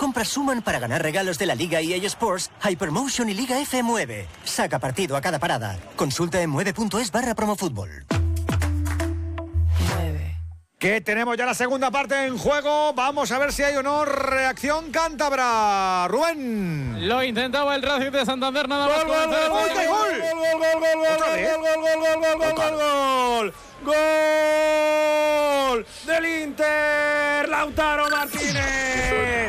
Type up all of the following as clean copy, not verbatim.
compras suman para ganar regalos de la Liga EA Sports, Hypermotion y Liga F Mueve. Saca partido a cada parada. Consulta en mueve.es/promofutbol. Que tenemos ya la segunda parte en juego. Vamos a ver si hay o no reacción cántabra. Rubén. Lo intentaba el Racing de Santander, nada más. ¡Gol! ¡Gol del Inter! Lautaro Martínez.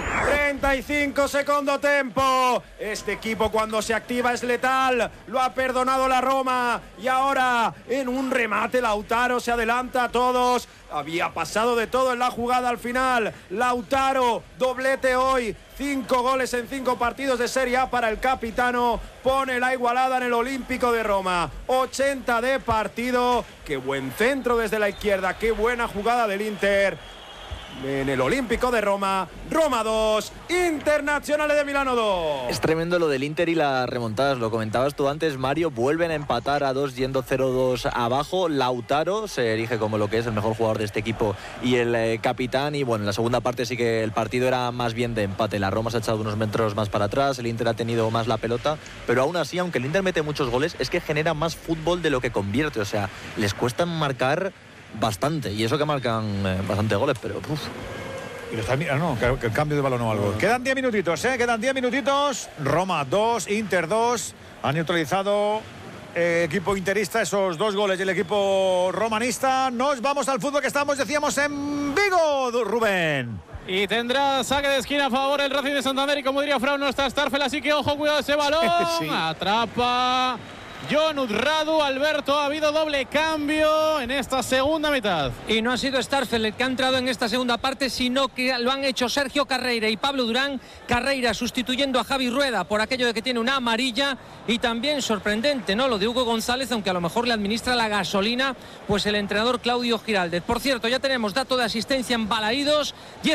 35 segundo tempo. Este equipo cuando se activa es letal. Lo ha perdonado la Roma. Y ahora en un remate Lautaro se adelanta a todos. Había pasado de todo en la jugada al final. Lautaro, doblete hoy. 5 goles en 5 partidos de Serie A para el capitano. Pone la igualada en el Olímpico de Roma. 80 de partido. Qué buen centro desde la izquierda. Qué buena jugada del Inter. En el Olímpico de Roma. Roma 2, Internazionale de Milano 2. Es tremendo lo del Inter y las remontadas. Lo comentabas tú antes, Mario. Vuelven a empatar a 2 yendo 0-2 abajo. Lautaro se erige como lo que es el mejor jugador de este equipo y el capitán. Y bueno, en la segunda parte sí que el partido era más bien de empate. La Roma se ha echado unos metros más para atrás. El Inter ha tenido más la pelota. Pero aún así, aunque el Inter mete muchos goles, es que genera más fútbol de lo que convierte. O sea, les cuesta marcar bastante, y eso que marcan bastante goles, pero Y lo está mirando, no, que el cambio de balón o algo. Quedan 10 minutitos, quedan 10 minutitos. Roma 2, Inter 2. Ha neutralizado equipo interista esos 2 goles del equipo romanista. Nos vamos al fútbol que estamos, decíamos, en Vigo, Rubén. Y tendrá saque de esquina a favor el Racing de Santander. Y como diría Frau, no está Starfel, así que ojo, cuidado ese balón. Sí. Atrapa Jon Radu. Alberto, ha habido doble cambio en esta segunda mitad. Y no ha sido Starfel el que ha entrado en esta segunda parte, sino que lo han hecho Sergio Carreira y Pablo Durán. Carreira sustituyendo a Javi Rueda por aquello de que tiene una amarilla. Y también sorprendente, ¿no?, lo de Hugo González, aunque a lo mejor le administra la gasolina pues el entrenador Claudio Giraldez. Por cierto, ya tenemos dato de asistencia en Balaídos,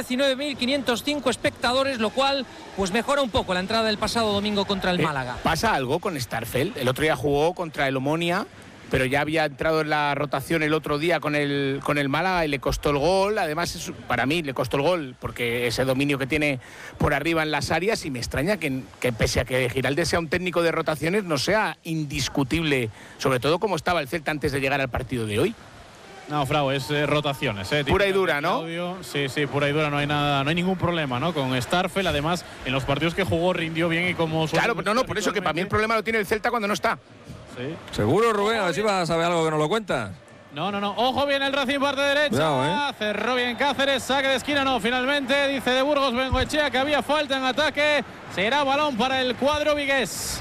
19.505 espectadores, lo cual pues mejora un poco la entrada del pasado domingo contra el Málaga. ¿Pasa algo con Starfel? El otro día jugó contra el Omonia, pero ya había entrado en la rotación el otro día con el Málaga y le costó el gol. Además, para mí le costó el gol porque ese dominio que tiene por arriba en las áreas, y me extraña que pese a que Giraldez sea un técnico de rotaciones, no sea indiscutible, sobre todo como estaba el Celta antes de llegar al partido de hoy. No, Frau, es rotaciones, pura y dura, ¿no? Sí, pura y dura, no hay nada, no hay ningún problema, ¿no? Con Starfel, además, en los partidos que jugó rindió bien y como... Claro, no, por eso que para mí el problema lo tiene el Celta cuando no está. Sí. ¿Seguro, Rubén? A ver si vas a saber algo que nos lo cuentas. No. Ojo, bien el Racing, parte derecha. Cuidado, cerró bien Cáceres, saque de esquina, no. Finalmente dice de Burgos Bengoechea que había falta en ataque. Será balón para el cuadro vigués.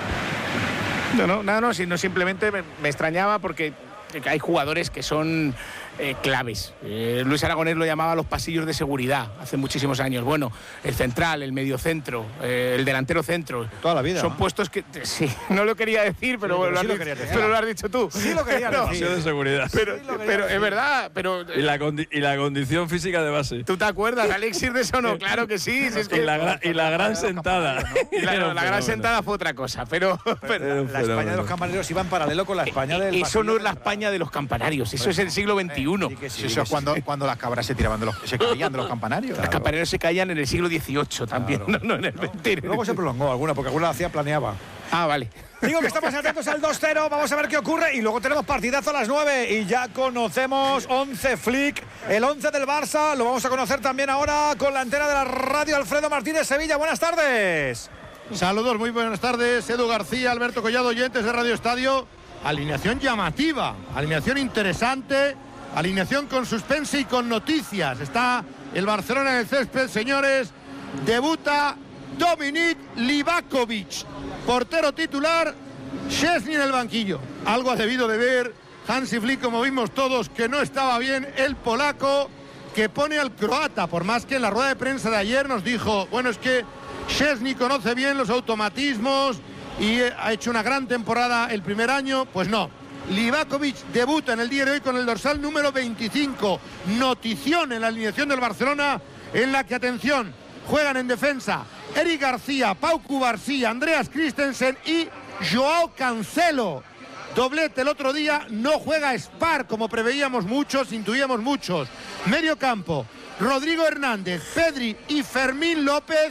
No, sino simplemente me extrañaba porque hay jugadores que son claves. Luis Aragonés lo llamaba los pasillos de seguridad hace muchísimos años. Bueno, el central, el mediocentro, el delantero centro. Toda la vida. Son puestos que... Sí, no lo quería decir, pero, sí, pero lo has dicho tú. Sí lo quería decir. Pasillo de seguridad. Pero es verdad. Pero, y la condición física de base. ¿Tú te acuerdas, Alexis, de eso? No, claro que sí. Si es que... y la gran sentada. La gran sentada fue otra cosa, pero la España de los campaneros iba en paralelo con la España del... Eso no es la España de los campanarios, eso es el siglo XXI. Eso es cuando las cabras se tiraban se caían de los campanarios. Los campanarios se caían en el siglo XVIII también, no en el XX. Luego se prolongó alguna, porque alguna la planeaba. Ah, vale. Digo que estamos atentos al 2-0, vamos a ver qué ocurre. Y luego tenemos partidazo a las 9 y ya conocemos 11 Flick, el 11 del Barça. Lo vamos a conocer también ahora con la antena de la radio. Alfredo Martínez, Sevilla, buenas tardes. Saludos, muy buenas tardes. Edu García, Alberto Collado, oyentes de Radio Estadio. Alineación llamativa, alineación interesante, alineación con suspense y con noticias. Está el Barcelona en el césped, señores. Debuta Dominik Livakovic, portero titular. Szczesny en el banquillo. Algo ha debido de ver Hansi Flick, como vimos todos, que no estaba bien el polaco, que pone al croata, por más que en la rueda de prensa de ayer nos dijo, bueno, es que Szczesny conoce bien los automatismos y ha hecho una gran temporada el primer año. Pues no, Livakovic debuta en el día de hoy con el dorsal número 25. Notición en la alineación del Barcelona, en la que, atención, juegan en defensa Eric García, Pau Cubarsí, Andreas Christensen y Joao Cancelo. Doblete el otro día, no juega Spar, como preveíamos muchos, intuíamos muchos. Medio campo, Rodrigo Hernández, Pedri y Fermín López.